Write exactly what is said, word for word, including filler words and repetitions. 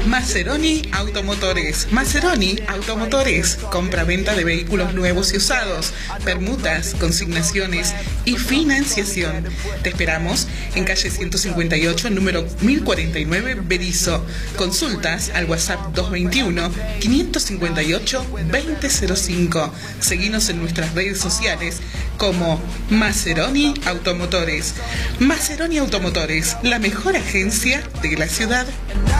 Maseroni Automotores. Maseroni Automotores. Compra-venta de vehículos nuevos y usados, permutas, consignaciones y financiación. Te esperamos en calle ciento cincuenta y ocho, número mil cuarenta y nueve, Berisso. Consultas al WhatsApp dos veintiuno, quinientos cincuenta y ocho, veinte cero cinco. Seguinos en nuestras redes sociales como Maseroni Automotores. Maseroni Automotores, la mejor agencia de la ciudad.